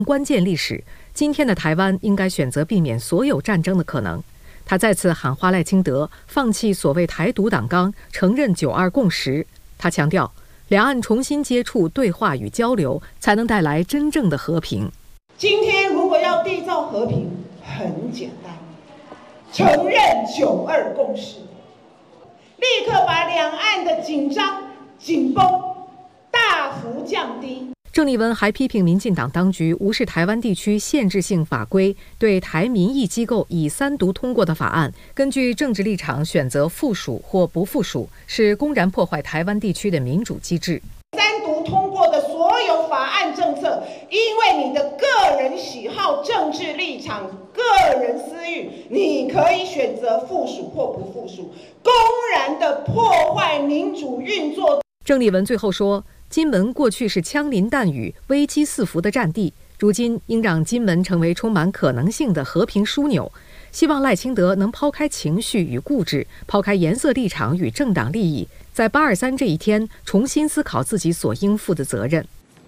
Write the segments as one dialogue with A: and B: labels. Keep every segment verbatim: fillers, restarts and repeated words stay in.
A: 关键历史，今天的台湾应该选择避免所有战争的可能。他再次喊话赖清德放弃所谓台独党纲，承认九二共识。他强调，两岸重新接触、对话与交流，才能带来真正的和平。
B: 今天如果要缔造和平，很简单，承认九二共识，立刻把两岸的紧张、紧绷大幅降低。
A: 郑丽文还批评民进党当局无视台湾地区限制性法规，对台民意机构以三读通过的法案，根据政治立场选择附属或不附属，是公然破坏台湾地区的民主机制。
B: 三读通过的所有法案政策，因为你的个人喜好、政治立场、个人私欲，你可以选择附属或不附属，公然的破坏民主运作。
A: 郑丽文最后说，金门过去是枪林弹雨、危机四伏的战地，如今应让金门成为充满可能性的和平枢纽。希望赖清德能抛开情绪与固执，抛开颜色立场与政党利益，在八二三这一天重新思考自己所应负的责任。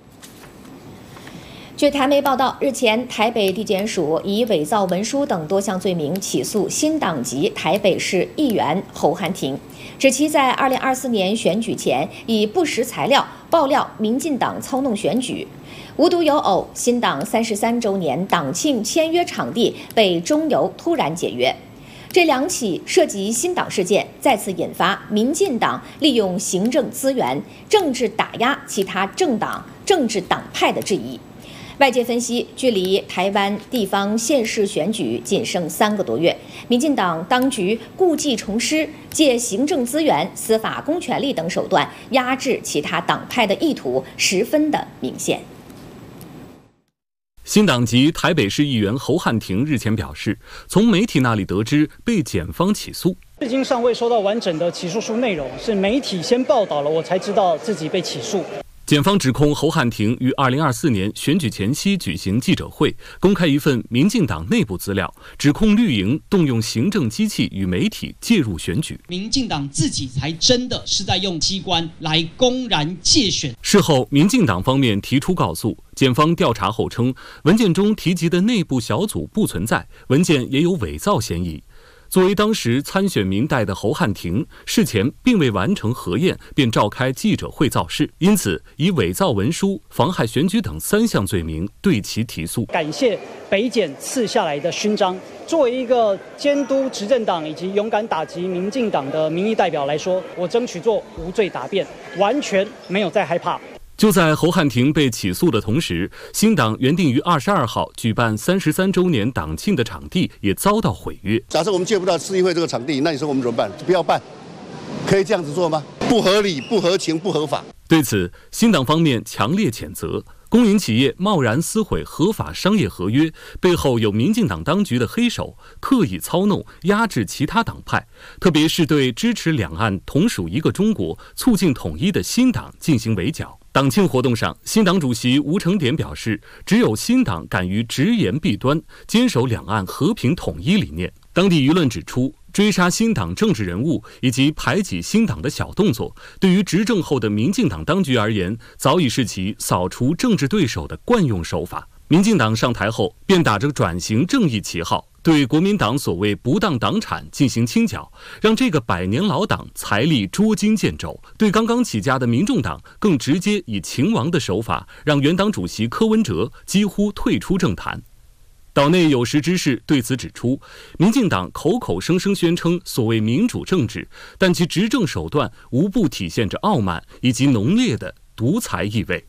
C: 据台媒报道，日前台北地检署以伪造文书等多项罪名起诉新党籍台北市议员侯汉廷，指其在二零二四年选举前以不实材料爆料民进党操弄选举。无独有偶，新党三十三周年党庆签约场地被中油突然解约。这两起涉及新党事件，再次引发民进党利用行政资源政治打压其他政党、政治党派的质疑。外界分析，距离台湾地方县市选举仅剩三个多月，民进党当局故技重施，借行政资源、司法公权力等手段压制其他党派的意图十分的明显。
D: 新党籍台北市议员侯汉廷日前表示，从媒体那里得知被检方起诉，
E: 至今尚未收到完整的起诉书内容，是媒体先报道了，我才知道自己被起诉。
D: 检方指控侯汉廷于二零二四年选举前夕举行记者会，公开一份民进党内部资料，指控绿营动用行政机器与媒体介入选举。
F: 民进党自己才真的是在用机关来公然介选。
D: 事后，民进党方面提出告诉，检方调查后称，文件中提及的内部小组不存在，文件也有伪造嫌疑。作为当时参选民代的侯汉廷，事前并未完成核验，便召开记者会造势，因此以伪造文书、妨害选举等三项罪名对其提诉。
E: 感谢北检赐下来的勋章。作为一个监督执政党以及勇敢打击民进党的民意代表来说，我争取做无罪答辩，完全没有在害怕。
D: 就在侯汉廷被起诉的同时，新党原定于二十二号举办三十三周年党庆的场地也遭到毁约。
G: 假设我们借不到市议会这个场地，那你说我们怎么办？就不要办，可以这样子做吗？不合理、不合情、不合法。
D: 对此，新党方面强烈谴责。公营企业贸然撕毁合法商业合约，背后有民进党当局的黑手，刻意操弄、压制其他党派，特别是对支持两岸同属一个中国、促进统一的新党进行围剿。党庆活动上，新党主席吴成典表示，只有新党敢于直言弊端，坚守两岸和平统一理念。当地舆论指出，追杀新党政治人物以及排挤新党的小动作，对于执政后的民进党当局而言，早已是其扫除政治对手的惯用手法。民进党上台后，便打着转型正义旗号，对国民党所谓不当党产进行清剿，让这个百年老党财力捉襟见肘；对刚刚起家的民众党，更直接以秦王的手法，让原党主席柯文哲几乎退出政坛。岛内有识之士对此指出，民进党口口声声宣称所谓民主政治，但其执政手段无不体现着傲慢以及浓烈的独裁意味。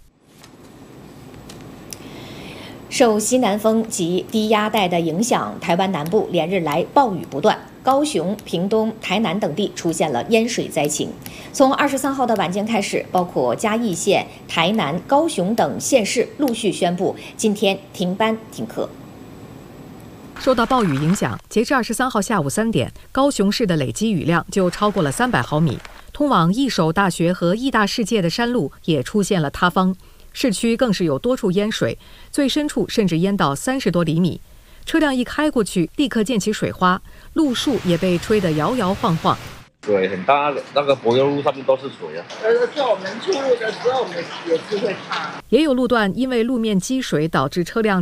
C: 受西南风及低压带的影响，台湾南部连日来暴雨不断，高雄、屏东、台南等地出现了淹水灾情。从二十三号的晚间开始，包括嘉义县、台南、高雄等县市陆续宣布今天停班停课。
A: 受到暴雨影响，截至二十三号下午三点，高雄市的累积雨量就超过了三百毫米。通往义守大学和义大世界的山路也出现了塌方，市区更是有多处淹水，最深处甚至淹到三十多厘米。车辆一开过去，立刻溅起水花，路树也被吹得摇摇晃晃。
H: 水很大，那个柏油路上面都是水啊。
B: 有的时候我们出入的时候，我们也是会怕。
A: 也有路段因为路面积水导致车辆